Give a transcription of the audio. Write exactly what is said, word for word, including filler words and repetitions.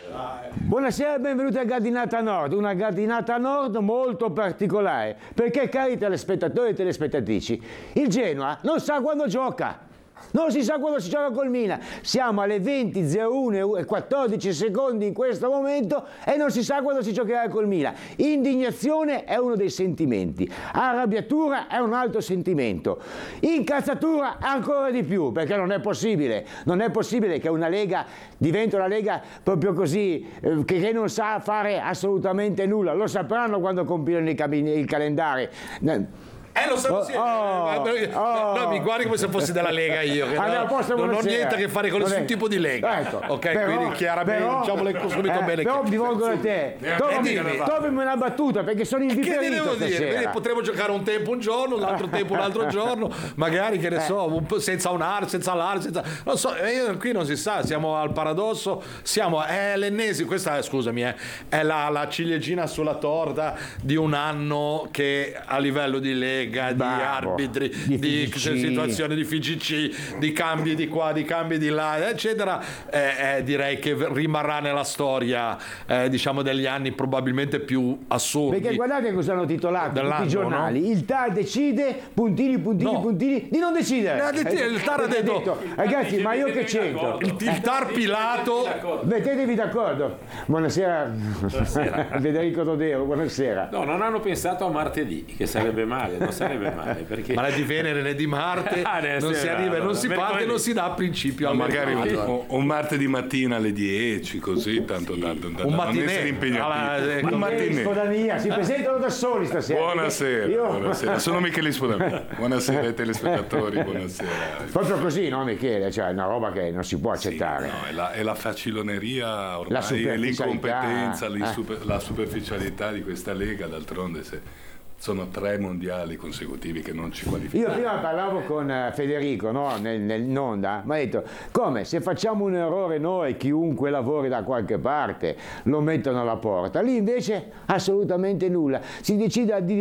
Buonasera e benvenuti a Gardinata Nord, una Gardinata Nord molto particolare, perché cari telespettatori e telespettatrici, il Genoa non sa quando gioca. Non si sa quando si gioca col Milan. Siamo alle venti e zero uno e quattordici secondi in questo momento e non si sa quando si giocherà col Milan. Indignazione è uno dei sentimenti, arrabbiatura è un altro sentimento, incazzatura ancora di più, perché non è possibile, non è possibile che una Lega diventi una Lega proprio così, eh, che, che non sa fare assolutamente nulla. Lo sapranno quando compilano i calendari. Eh, lo so, sì. Oh, oh, no, mi guardi come se fossi della Lega io, che ah, no, posto, non ho niente a che fare con nessun è... tipo di Lega. Ecco, ok, però, quindi chiaramente però, diciamole subito eh, bene. Però che... mi volgo a te, trovami una battuta perché sono inviperito. Che devo dire? Vedi, potremmo giocare un tempo un giorno, un altro tempo un altro giorno, magari che ne so, un po' senza un ar, senza l'ar, senza... non so, io, qui non si sa, siamo al paradosso, siamo è l'ennesimo, questa scusami, eh, è la, la ciliegina sulla torta di un anno che a livello di Lega, Bravo. di arbitri, di, di situazioni di F G C, di cambi di qua, di cambi di là, eccetera, eh, eh, direi che rimarrà nella storia, eh, diciamo, degli anni probabilmente più assurdi. Perché guardate cosa hanno titolato tutti i giornali, no? Il T A R decide, puntini, puntini, no. puntini, di non decidere. No, il T A R ha detto, detto, ragazzi, ma io che c'entro? Il, il T A R pilato. Mettetevi d'accordo. Buonasera, buonasera. Federico Todero, buonasera. No, non hanno pensato a martedì, che sarebbe male, non sarebbe male. Perché... Ma di Venere né di Marte ah, non si arriva, non si parte, non si dà a principio. Magari un, un martedì mattina alle dieci, così tanto sì. tanto, tanto un non essere impegnativi. Un mattinè. Spadania, si presentano da soli stasera. Buonasera, io... buonasera. Sono Michele Spadania. Buonasera ai telespettatori, buonasera. Proprio così, no Michele? Cioè, è una roba che non si può accettare. Sì, no, è, la, è la faciloneria ormai, è l'incompetenza, eh. la superficialità di questa Lega, d'altronde se sono tre mondiali consecutivi che non ci qualificano. Io prima parlavo con Federico, no, nel, nel, in onda, mi ha detto, come se facciamo un errore noi, chiunque lavori da qualche parte, lo mettono alla porta. Lì invece assolutamente nulla. Si decide di